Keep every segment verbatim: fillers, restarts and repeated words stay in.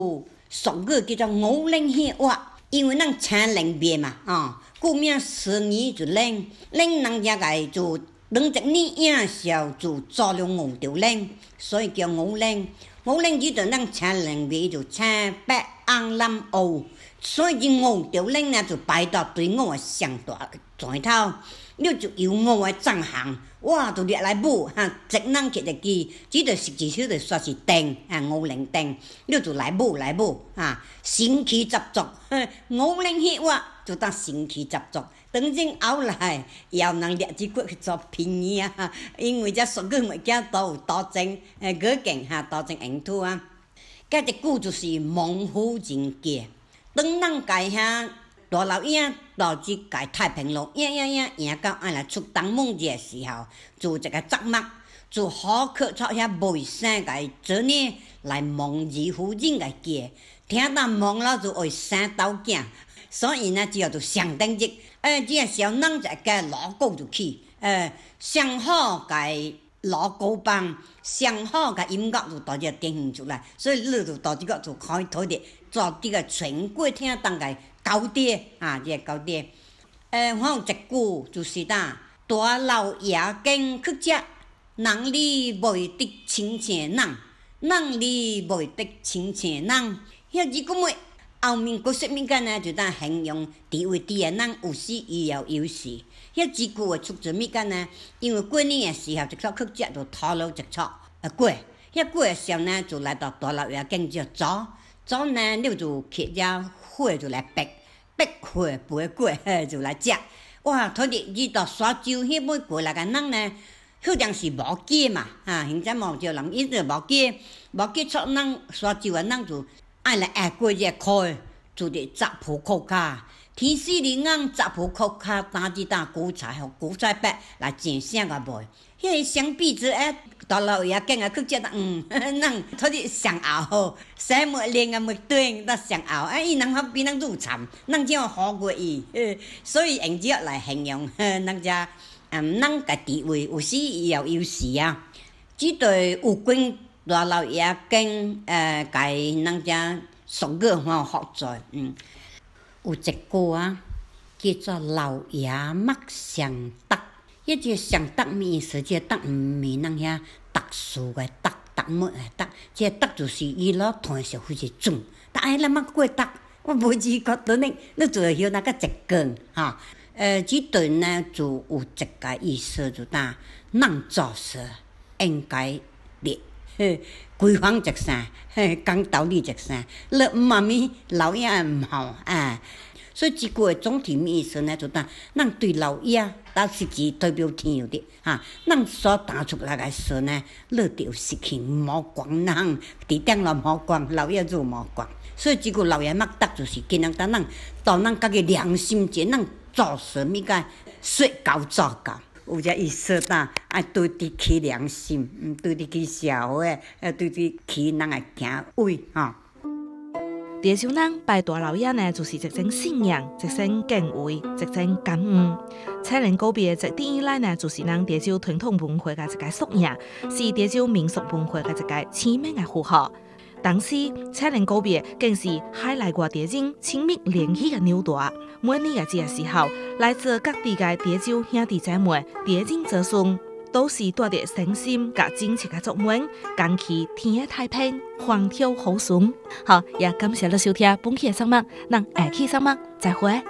俗语叫做五冷血话，因为咱请冷别嘛，哦，顾名思义就冷，冷人家个就两只年影小就做了五条冷，所以叫五冷。五冷就就咱请冷别就青白红蓝黑，所以这五条冷呢就摆到对五个上大前头，你就由五个正行。哇，就掠来舞哈，直人去就记，只着实际手就说是定啊，五零定，你就来舞来舞啊，神奇十足，五零迄话就当神奇十足。当真后来又能掠只骨去做便宜啊，因为这俗语物件都有多种，诶，个劲哈，多种用途啊。搿一句就是猛虎人杰，当人家遐。大老鹰到这个太平路，呀呀呀，赢到俺来出东门的时候，就一个杂目，就好客出遐卖生个做呢来蒙二夫人个家，听到蒙了就会生刀囝，所以呢，只要就上等级，呃，这小人在个老高就去，呃，上好个老高班，上好个音乐就到这展现出来，所以你就到这个就可以讨的做这个全国听当个。高低啊，这个高低，呃，我有一句就是呾，大老爷经去食，人里袂得亲情人，人里袂得亲情人。遐二句话后面佫说物件呢，就当形容地位低的人有时伊也有时。遐几句话出自物件呢？因为过年的时候，一撮去食就讨了一撮啊过，遐过的时候呢，就来到大老爷经就走。早呢，你就摕只火就来逼，逼火背过就来食。哇，突然遇到沙洲迄尾过来个人呢，好像是无记嘛，啊，现在冇少人一直无记，无记出人沙洲个人就爱来下过这开，就伫杂铺裤骹。天时日硬杂铺裤骹打一打韭菜，互韭菜白来真声个卖。迄相比之下，大老爷经啊，去食得嗯，人突然上后，生木连啊木对，得上后，啊，伊人好比人入惨，人只好过伊，所以用这来形容，人家嗯，人个地位有时也有优势啊。只对有关大老爷经呃，甲人家俗语吼学在，嗯，有一句啊，叫做老爷莫上德。迄个上德咩意思？即个德毋是咱遐特殊个德，特物个德，即个德就是伊攞团是非常准。但哎，咱莫过德，我无知觉到呢，你就会晓那个一根哈。呃，即段呢就有一个意思，就当咱做事应该列，规范一声，讲道理一声，你毋嘛咪老爷毋好啊。所以，即句的总体意思呢，就当咱对老爷，到实际代表天的哈，咱所打出来个事呢，你就失去无光人，地顶了无光，老爷就无光。所以，即句老爷莫得就是今人当咱到咱家己良心者，咱做事物个说教做教，有这意思呾，爱对得起良心，嗯，对得起社会，呃，对得起咱个行为哈。 地球人拜大老爷呢，就是一种信仰，一种敬畏，一种感恩。彩莲告别在第一来呢，就是咱地球传统文化的一个缩影，是地球民俗文化的一个亲密的符号。同时，彩莲告别更是海内外地人亲密联系的纽带。每年的这个时候，来自各地的地球兄弟姐妹、地人子孙。都是带着诚心、甲真切的祝愿，恭喜天下太平，风调雨顺。好，也感谢你收听本期的节目，咱下期节目再会。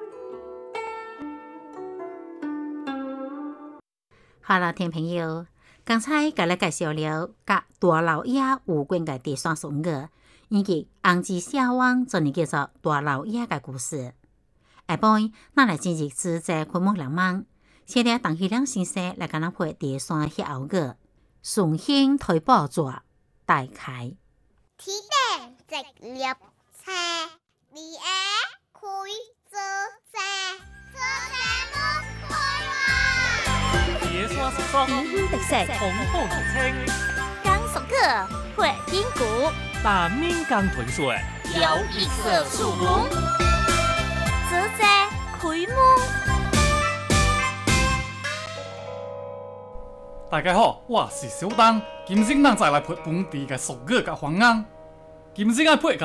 好了，听朋友，刚才甲你介绍了甲大老爷有关的地山俗语，以及红枝小王做呢叫做大老爷的故事。下晡，咱来进入自在昆梦浪漫。现在邓希良先生来跟咱配地山歇后语，顺兴推宝座大开。 天顶直立车，二下开做车，做车木开哇！ 地山十双， 天空特色， 红红青， 讲俗语会评估， 大面江豚水， 有一色树木，做车开幕。 大家好，我是小丹。今日咱再来配本地嘅俗语甲方言。今日爱配